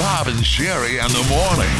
Bob and Sherry in the morning.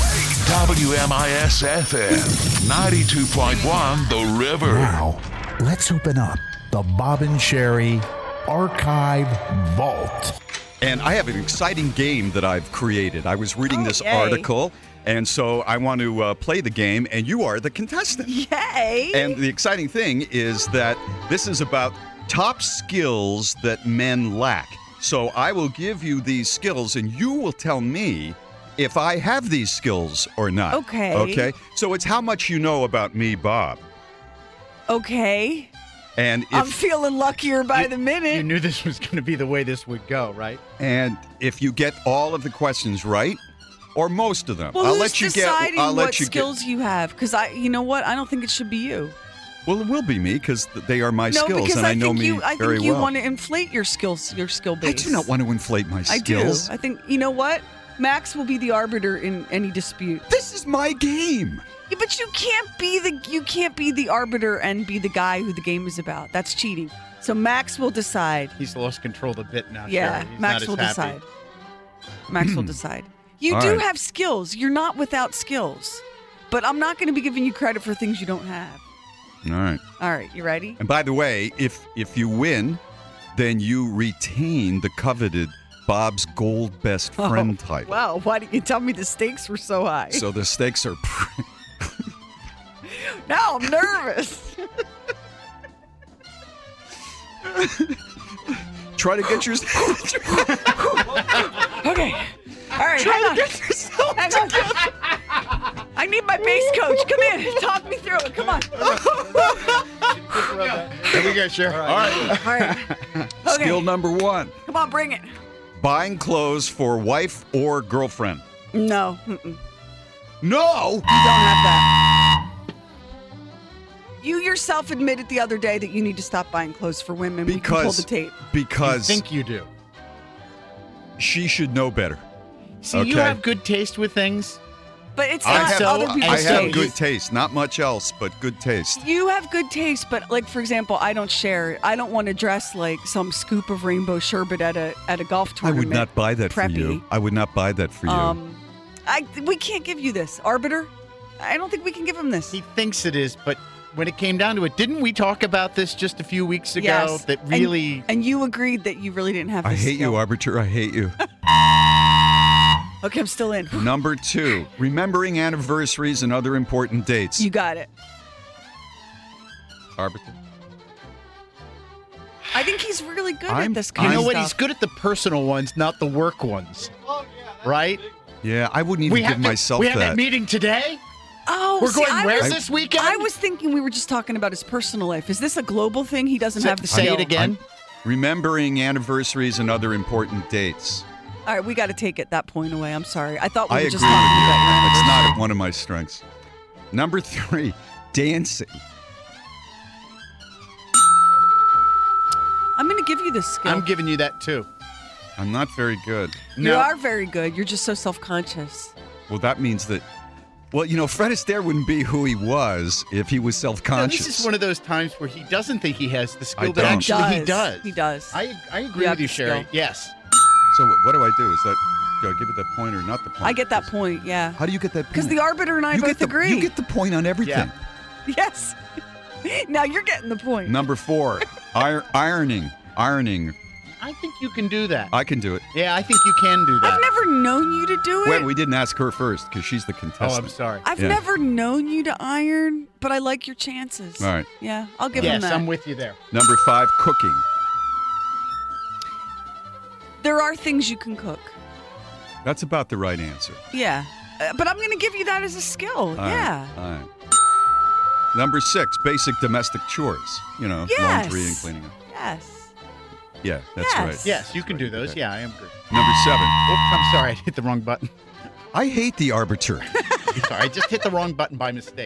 WMIS-FM, 92.1 The River. Now, let's open up the Bob and Sherry Archive Vault. And I have an exciting game that I've created. I was reading this yay. article, and so I want to play the game, and you are the contestant. Yay! And the exciting thing is that this is about top skills that men lack. So I will give you these skills, and you will tell me if I have these skills or not. Okay. Okay? So it's how much you know about me, Bob. Okay. And I'm if feeling luckier by the minute. You knew this was going to be the way this would go, right? and if you get all of the questions right, or most of them, well, I'll who's let you get. deciding I'll what let you skills you have? Because you know what? I don't think it should be you. Well, it will be me because they are my No, skills, because and I know think me you, I very think you well. want to inflate your skills, your skill base. I do not want to inflate my I skills. do. I think you know what? Max will be the arbiter in any dispute. This is my game. Yeah, but you can't be the arbiter and be the guy who the game is about. That's cheating. So Max will decide. He's lost control a bit now. Yeah, Sherry. He's Max not will as happy. decide. Max will decide. You All do right. have skills. You're not without skills. But I'm not going to be giving you credit for things you don't have. All right. All right, you ready? And by the way, if you win, then you retain the coveted Bob's Gold Best Friend title. Wow, why didn't you tell me the stakes were so high? So the stakes are. Now I'm nervous. Try to get your. Okay. All right, hang on. Hang on. I need my bass coach. Come in. Talk me through it. Come on. Here we go, Sherry. All right. All right. Okay. Skill number 1: Come on, bring it. buying clothes for wife or girlfriend. No. Mm-mm. No. You don't have that. You yourself admitted the other day that you need to stop buying clothes for women. We can pull the tape. You Because think you do. she should know better. See, you Okay. have good taste with things. But it's I not have, other I people's I have taste. good taste. Not much else, but good taste. You have good taste, but like for example, I don't share. I don't want to dress like some scoop of rainbow sherbet at a golf I tournament. would not buy that for Preppy. you. I would not buy that for you. We can't give you this, arbiter. I don't think we can give him this. He thinks it is, but when it came down to it, didn't we talk about this just a few weeks ago? Yes. That really. And you agreed that you really didn't have this I hate skill. you, Arbiter. I hate you. Okay, I'm still in. Number 2, remembering anniversaries and other important dates. You got it. Arbiter. I think he's really good I'm- at this You kind know of what? stuff. He's good at the personal ones, not the work ones. Right? Yeah, I wouldn't even give myself we have that. that meeting today. Oh, We're see, going I where was, this weekend? I was thinking we were just talking about his personal life. Is this a global thing? He doesn't have the Say skill. it again. Remembering anniversaries and other important dates. All right, we got to take it that point away. I'm sorry. I thought we I were agree just with talking you. about your It's anniversary. not one of my strengths. Number 3, dancing. I'm going to give you this skill. I'm giving you that too. I'm not very good. You are very good. You're just so self-conscious. Well, that means that. Well, you know, Fred Astaire wouldn't be who he was if he was No, self-conscious. this is one of those times where he doesn't think he has the skill, I but don't. actually he does. He does. I agree You have with you, the Sherry. skill. Yes. So what do I do? Is that do I give it that point or not the point? I get that point, yeah. How do you get that point? Because the arbiter and I you both get the, agree. You get the point on everything. Yeah. Yes. Now you're getting the point. Number 4, ironing. Ironing. I think you can do that. I can do it. Yeah, I think you can do that. I've never known you to do it. Wait, we didn't ask her first because she's the Oh, contestant. I'm sorry. I've Yeah. never known you to iron, but I like your chances. All right. Yeah, I'll give him Yes, that. I'm with you there. Number 5, cooking. There are things you can cook. That's about the right answer. Yeah. But I'm going to give you that as a skill. All right, Yeah. All right. Number 6, basic domestic chores. You know, Yes. laundry and cleaning up. Yes. Yeah, that's Yes. right. Yes, you can do those. Okay. Yeah, I am agree. Number 7, Oops, I'm sorry. I hit the wrong button. I hate the arbiter. Sorry, I just hit the wrong button by mistake.